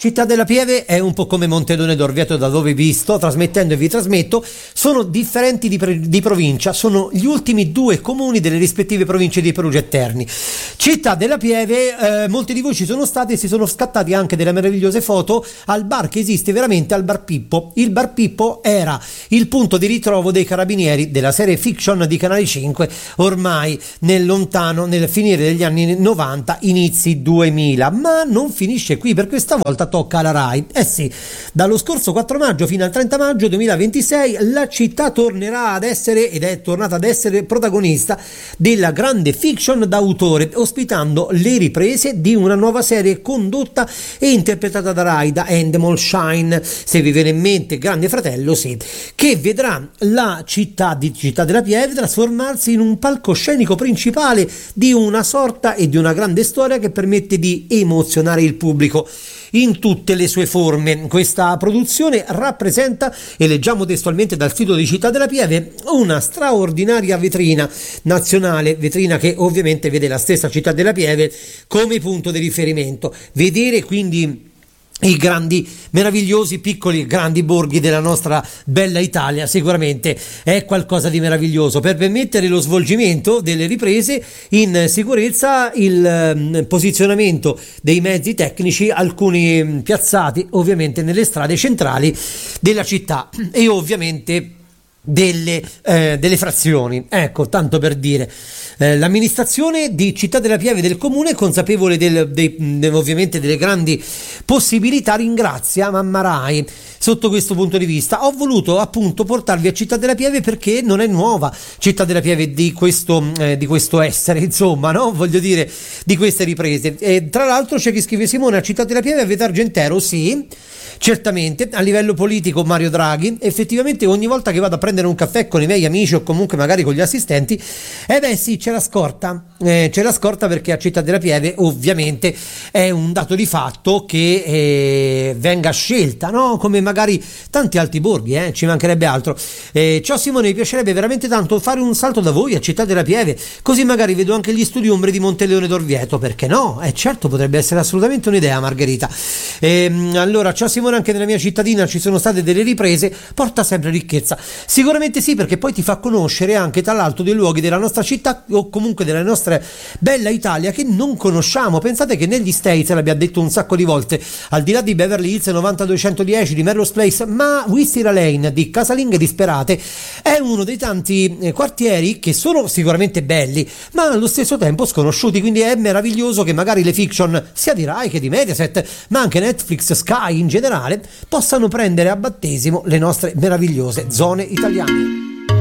Città della Pieve è un po' come Montedone d'Orvieto, da dove vi sto trasmettendo e vi trasmetto. Sono differenti di provincia, sono gli ultimi due comuni delle rispettive province di Perugia e Terni. Città della Pieve, molti di voi ci sono stati e si sono scattati anche delle meravigliose foto al bar che esiste veramente, al Bar Pippo. Il Bar Pippo era il punto di ritrovo dei carabinieri della serie fiction di Canale 5, ormai nel finire degli anni 90, inizi 2000, ma non finisce qui, per questa volta tocca alla Rai. Eh sì, dallo scorso 4 maggio fino al 30 maggio 2026 la città tornerà ad essere, ed è tornata ad essere, protagonista della grande fiction d'autore, ospitando le riprese di una nuova serie condotta e interpretata da Rai, da Endemol Shine, se vi viene in mente Grande Fratello, sì, che vedrà la città della Pieve trasformarsi in un palcoscenico principale di una sorta e di una grande storia che permette di emozionare il pubblico in tutte le sue forme. Questa produzione rappresenta, e leggiamo testualmente dal sito di Città della Pieve, una straordinaria vetrina nazionale, vetrina che ovviamente vede la stessa Città della Pieve come punto di riferimento. Vedere quindi i grandi, meravigliosi, piccoli, grandi borghi della nostra bella Italia sicuramente è qualcosa di meraviglioso, per permettere lo svolgimento delle riprese in sicurezza, il posizionamento dei mezzi tecnici, alcuni piazzati ovviamente nelle strade centrali della città e ovviamente delle frazioni. Ecco, tanto per dire, l'amministrazione di Città della Pieve del comune, consapevole ovviamente delle grandi possibilità, ringrazia Mamma Rai sotto questo punto di vista. Ho voluto appunto portarvi a Città della Pieve perché non è nuova Città della Pieve di questo essere, insomma, no? Voglio dire, di queste riprese. E tra l'altro c'è chi scrive: Simone, a Città della Pieve avete Argentero? Sì, certamente. A livello politico Mario Draghi. Effettivamente ogni volta che vado a prendere un caffè con i miei amici o comunque magari con gli assistenti, sì, c'è la scorta perché a Città della Pieve ovviamente è un dato di fatto che venga scelta, no? Come magari tanti altri borghi, ci mancherebbe altro. Ciao Simone, mi piacerebbe veramente tanto fare un salto da voi a Città della Pieve, così magari vedo anche gli studi ombre di Monteleone d'Orvieto, perché no? Certo, potrebbe essere assolutamente un'idea, Margherita. Allora, ciao Simone, anche nella mia cittadina ci sono state delle riprese, porta sempre ricchezza. Sicuramente sì, perché poi ti fa conoscere anche tra l'altro dei luoghi della nostra città o comunque della nostra bella Italia che non conosciamo. Pensate che negli States, l'abbiamo detto un sacco di volte, al di là di Beverly Hills 90210 di Melrose Place, ma Wisteria Lane di casalinghe disperate è uno dei tanti quartieri che sono sicuramente belli ma allo stesso tempo sconosciuti, quindi è meraviglioso che magari le fiction sia di Rai che di Mediaset, ma anche Netflix, Sky in generale, possano prendere a battesimo le nostre meravigliose zone italiane.